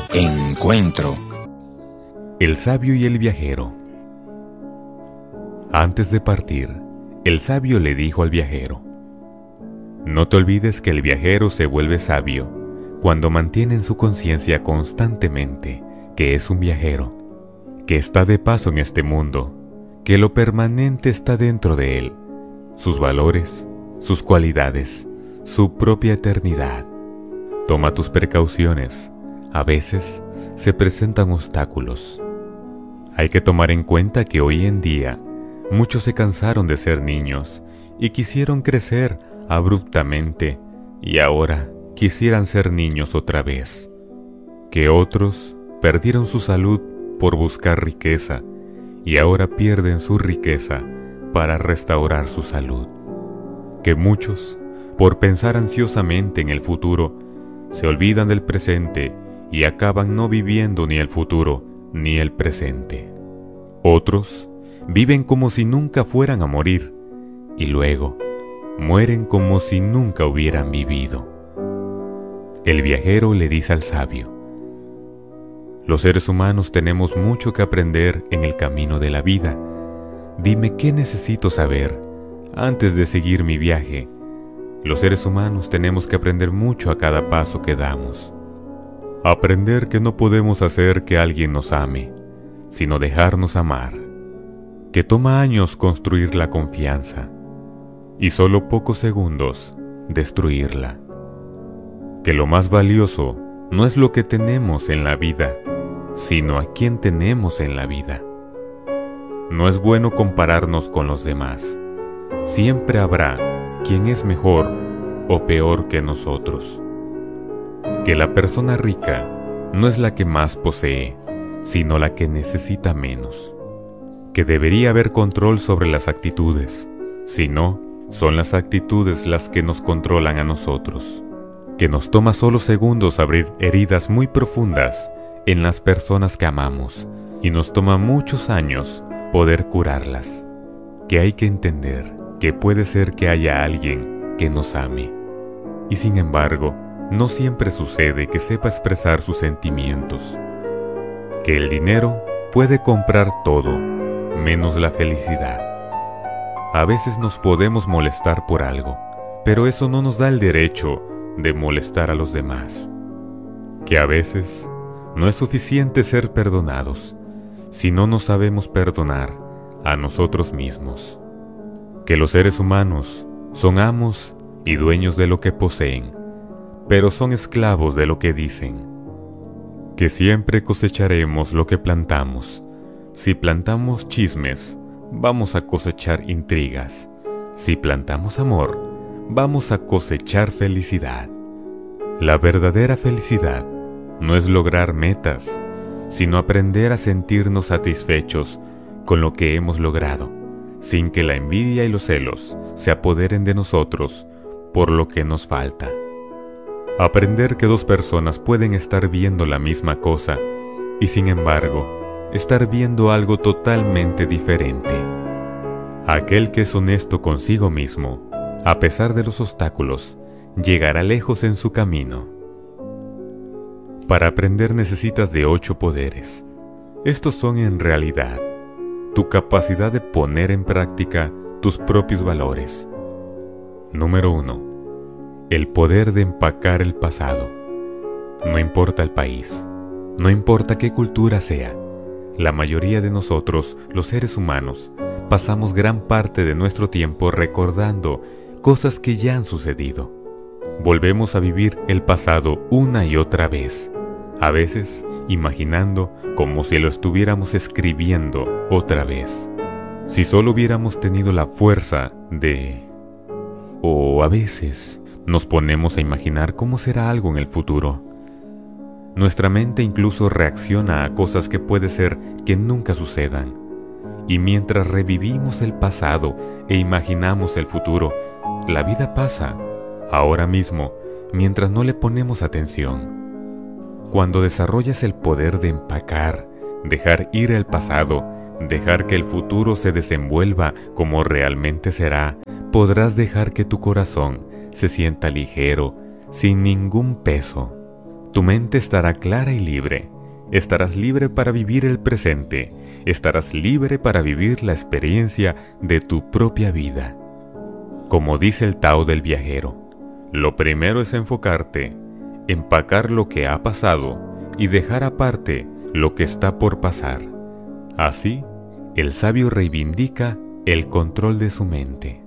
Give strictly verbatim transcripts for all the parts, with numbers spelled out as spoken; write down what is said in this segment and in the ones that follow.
Encuentro. El sabio y el viajero. Antes de partir, el sabio le dijo al viajero: no te olvides que el viajero se vuelve sabio cuando mantiene en su conciencia constantemente que es un viajero, que está de paso en este mundo, que lo permanente está dentro de él, sus valores, sus cualidades, su propia eternidad. Toma tus precauciones, a veces se presentan obstáculos. Hay que tomar en cuenta que hoy en día muchos se cansaron de ser niños y quisieron crecer abruptamente y ahora quisieran ser niños otra vez. Que otros perdieron su salud por buscar riqueza y ahora pierden su riqueza para restaurar su salud. Que muchos, por pensar ansiosamente en el futuro, se olvidan del presente y acaban no viviendo ni el futuro ni el presente. Otros viven como si nunca fueran a morir y luego mueren como si nunca hubieran vivido. El viajero le dice al sabio: los seres humanos tenemos mucho que aprender en el camino de la vida. Dime qué necesito saber antes de seguir mi viaje. Los seres humanos tenemos que aprender mucho a cada paso que damos. Aprender que no podemos hacer que alguien nos ame, sino dejarnos amar. Que toma años construir la confianza y solo pocos segundos destruirla. Que lo más valioso no es lo que tenemos en la vida, sino a quien tenemos en la vida. No es bueno compararnos con los demás. Siempre habrá quien es mejor o peor que nosotros. Que la persona rica no es la que más posee, sino la que necesita menos. Que debería haber control sobre las actitudes, si no, son las actitudes las que nos controlan a nosotros. Que nos toma solo segundos abrir heridas muy profundas en las personas que amamos y nos toma muchos años poder curarlas. Que hay que entender que puede ser que haya alguien que nos ame y sin embargo no siempre sucede que sepa expresar sus sentimientos. Que el dinero puede comprar todo menos la felicidad. A veces nos podemos molestar por algo, pero eso no nos da el derecho de molestar a los demás. Que a veces no es suficiente ser perdonados si no nos sabemos perdonar a nosotros mismos. Que los seres humanos son amos y dueños de lo que poseen, pero son esclavos de lo que dicen. Que siempre cosecharemos lo que plantamos. Si plantamos chismes, vamos a cosechar intrigas. Si plantamos amor, vamos a cosechar felicidad. La verdadera felicidad no es lograr metas, sino aprender a sentirnos satisfechos con lo que hemos logrado, sin que la envidia y los celos se apoderen de nosotros por lo que nos falta. Aprender que dos personas pueden estar viendo la misma cosa y sin embargo estar viendo algo totalmente diferente. Aquel que es honesto consigo mismo, a pesar de los obstáculos, llegará lejos en su camino. Para aprender necesitas de ocho poderes. Estos son en realidad tu capacidad de poner en práctica tus propios valores. Número uno. El poder de empacar el pasado. No importa el país, no importa qué cultura sea, la mayoría de nosotros, los seres humanos, pasamos gran parte de nuestro tiempo recordando cosas que ya han sucedido. Volvemos a vivir el pasado una y otra vez, a veces imaginando como si lo estuviéramos escribiendo otra vez. Si solo hubiéramos tenido la fuerza de... O a veces nos ponemos a imaginar cómo será algo en el futuro. Nuestra mente incluso reacciona a cosas que puede ser que nunca sucedan. Y mientras revivimos el pasado e imaginamos el futuro, la vida pasa, ahora mismo, mientras no le ponemos atención. Cuando desarrollas el poder de empacar, dejar ir el pasado, dejar que el futuro se desenvuelva como realmente será, podrás dejar que tu corazón se sienta ligero, sin ningún peso. Tu mente estará clara y libre. Estarás libre para vivir el presente. Estarás libre para vivir la experiencia de tu propia vida. Como dice el Tao del Viajero, lo primero es enfocarte, empacar lo que ha pasado y dejar aparte lo que está por pasar. Así, el sabio reivindica el control de su mente.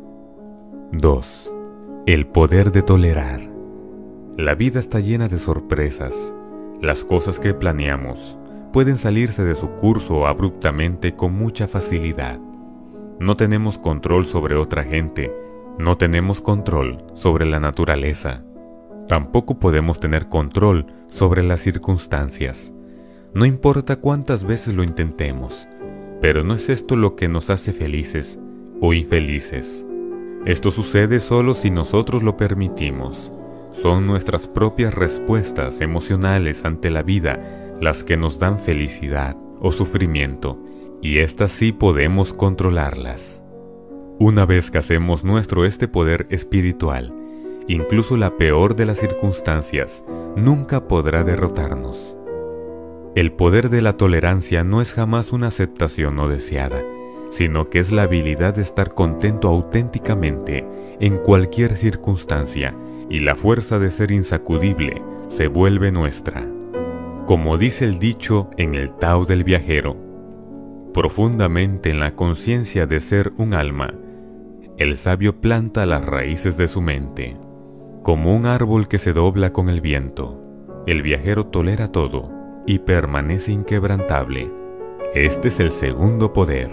dos. El poder de tolerar. La vida está llena de sorpresas. Las cosas que planeamos pueden salirse de su curso abruptamente con mucha facilidad. No tenemos control sobre otra gente, no tenemos control sobre la naturaleza. Tampoco podemos tener control sobre las circunstancias. No importa cuántas veces lo intentemos, pero no es esto lo que nos hace felices o infelices. Esto sucede solo si nosotros lo permitimos. Son nuestras propias respuestas emocionales ante la vida las que nos dan felicidad o sufrimiento, y estas sí podemos controlarlas. Una vez que hacemos nuestro este poder espiritual, incluso la peor de las circunstancias nunca podrá derrotarnos. El poder de la tolerancia no es jamás una aceptación no deseada, sino que es la habilidad de estar contento auténticamente en cualquier circunstancia, y la fuerza de ser insacudible se vuelve nuestra. Como dice el dicho en el Tao del Viajero, profundamente en la conciencia de ser un alma, el sabio planta las raíces de su mente. Como un árbol que se dobla con el viento, el viajero tolera todo y permanece inquebrantable. Este es el segundo poder.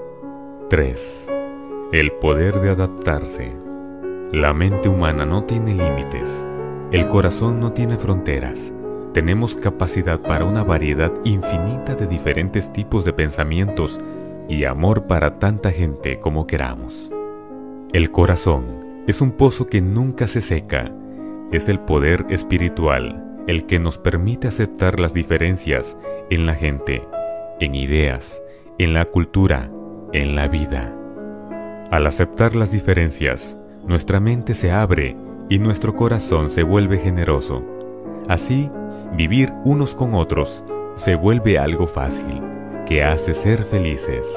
tres. El poder de adaptarse. La mente humana no tiene límites. El corazón no tiene fronteras. Tenemos capacidad para una variedad infinita de diferentes tipos de pensamientos y amor para tanta gente como queramos. El corazón es un pozo que nunca se seca. Es el poder espiritual el que nos permite aceptar las diferencias en la gente, en ideas, en la cultura, en la vida. Al aceptar las diferencias, nuestra mente se abre y nuestro corazón se vuelve generoso. Así, vivir unos con otros se vuelve algo fácil, que hace ser felices.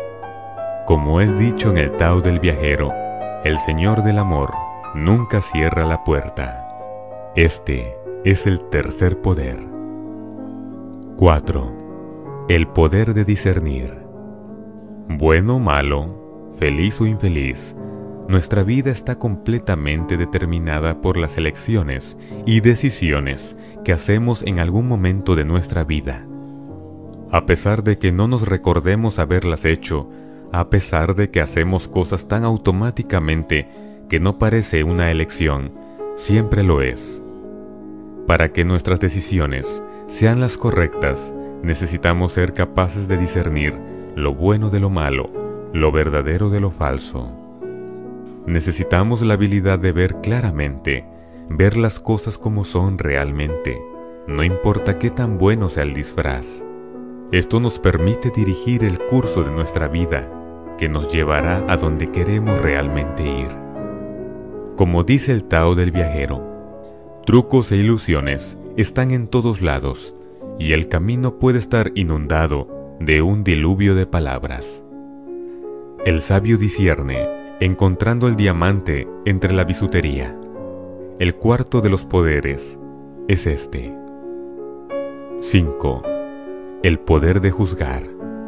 Como es dicho en el Tao del Viajero, el Señor del Amor nunca cierra la puerta. Este es el tercer poder. cuatro. El poder de discernir. Bueno o malo, feliz o infeliz, nuestra vida está completamente determinada por las elecciones y decisiones que hacemos en algún momento de nuestra vida. A pesar de que no nos recordemos haberlas hecho, a pesar de que hacemos cosas tan automáticamente que no parece una elección, siempre lo es. Para que nuestras decisiones sean las correctas, necesitamos ser capaces de discernir lo bueno de lo malo, lo verdadero de lo falso. Necesitamos la habilidad de ver claramente, ver las cosas como son realmente, no importa qué tan bueno sea el disfraz. Esto nos permite dirigir el curso de nuestra vida, que nos llevará a donde queremos realmente ir. Como dice el Tao del Viajero, trucos e ilusiones están en todos lados, y el camino puede estar inundado de un diluvio de palabras. El sabio discierne, encontrando el diamante entre la bisutería. El cuarto de los poderes es este. cinco. El poder de juzgar.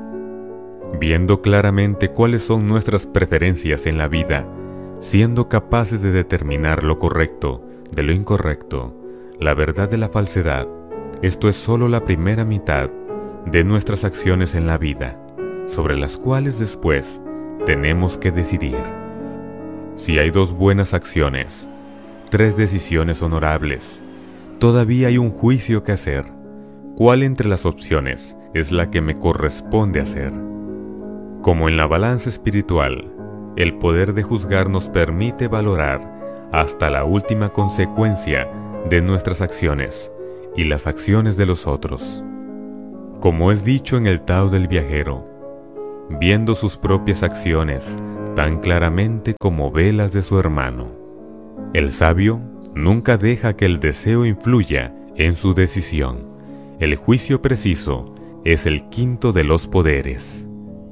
Viendo claramente cuáles son nuestras preferencias en la vida, siendo capaces de determinar lo correcto de lo incorrecto, la verdad de la falsedad, esto es solo la primera mitad de nuestras acciones en la vida, sobre las cuales después tenemos que decidir. Si hay dos buenas acciones, tres decisiones honorables, todavía hay un juicio que hacer. ¿Cuál entre las opciones es la que me corresponde hacer? Como en la balanza espiritual, el poder de juzgar nos permite valorar hasta la última consecuencia de nuestras acciones y las acciones de los otros. Como es dicho en el Tao del Viajero, viendo sus propias acciones tan claramente como ve las de su hermano. El sabio nunca deja que el deseo influya en su decisión. El juicio preciso es el quinto de los poderes.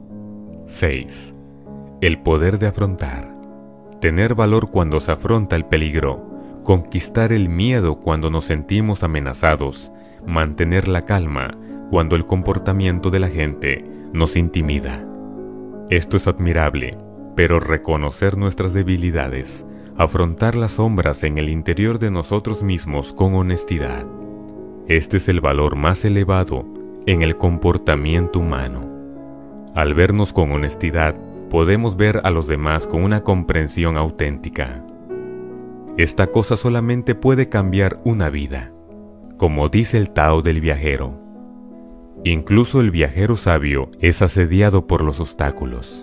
seis. El poder de afrontar. Tener valor cuando se afronta el peligro, conquistar el miedo cuando nos sentimos amenazados, mantener la calma cuando el comportamiento de la gente nos intimida. Esto es admirable, pero reconocer nuestras debilidades, afrontar las sombras en el interior de nosotros mismos con honestidad. Este es el valor más elevado en el comportamiento humano. Al vernos con honestidad, podemos ver a los demás con una comprensión auténtica. Esta cosa solamente puede cambiar una vida, como dice el Tao del viajero. Incluso el viajero sabio es asediado por los obstáculos.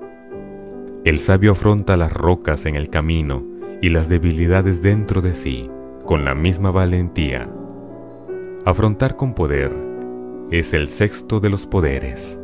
El sabio afronta las rocas en el camino y las debilidades dentro de sí con la misma valentía. Afrontar con poder es el sexto de los poderes.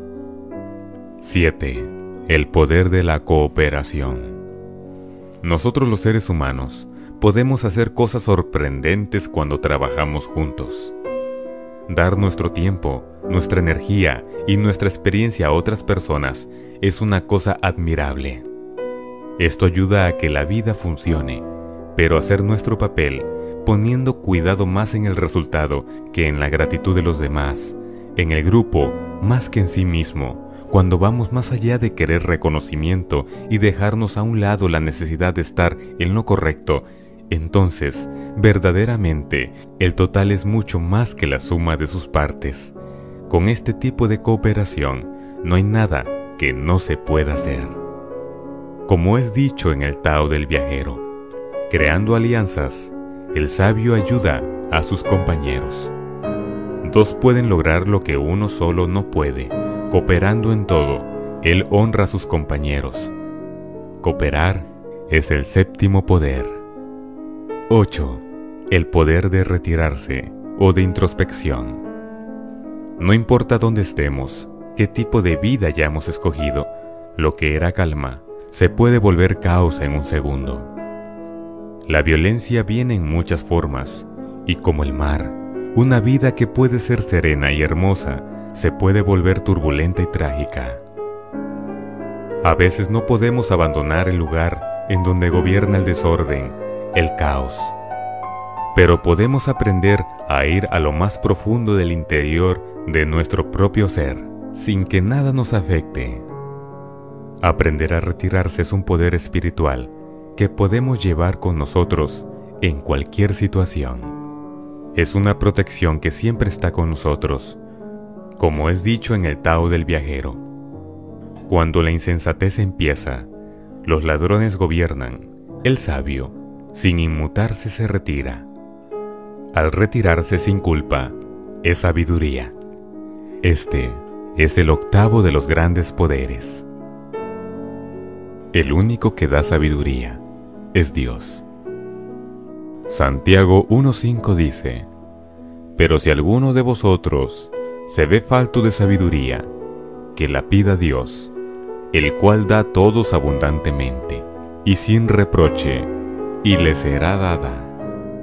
siete. El poder de la cooperación. Nosotros los seres humanos podemos hacer cosas sorprendentes cuando trabajamos juntos. Dar nuestro tiempo, nuestra energía y nuestra experiencia a otras personas es una cosa admirable. Esto ayuda a que la vida funcione, pero hacer nuestro papel poniendo cuidado más en el resultado que en la gratitud de los demás, en el grupo más que en sí mismo, cuando vamos más allá de querer reconocimiento y dejarnos a un lado la necesidad de estar en lo correcto, entonces, verdaderamente, el total es mucho más que la suma de sus partes. Con este tipo de cooperación, no hay nada que no se pueda hacer. Como es dicho en el Tao del viajero, creando alianzas, el sabio ayuda a sus compañeros. Dos pueden lograr lo que uno solo no puede. Cooperando en todo, él honra a sus compañeros. Cooperar es el séptimo poder. ocho. El poder de retirarse o de introspección. No importa dónde estemos, qué tipo de vida hayamos escogido, lo que era calma se puede volver caos en un segundo. La violencia viene en muchas formas, y como el mar, una vida que puede ser serena y hermosa se puede volver turbulenta y trágica. A veces no podemos abandonar el lugar en donde gobierna el desorden, el caos. Pero podemos aprender a ir a lo más profundo del interior de nuestro propio ser, sin que nada nos afecte. Aprender a retirarse es un poder espiritual que podemos llevar con nosotros en cualquier situación. Es una protección que siempre está con nosotros, como es dicho en el Tao del viajero. Cuando la insensatez empieza, los ladrones gobiernan, el sabio, sin inmutarse, se retira. Al retirarse sin culpa, es sabiduría. Este es el octavo de los grandes poderes. El único que da sabiduría es Dios. Santiago uno cinco dice: Pero si alguno de vosotros se ve falto de sabiduría, que la pida Dios, el cual da a todos abundantemente y sin reproche, y le será dada.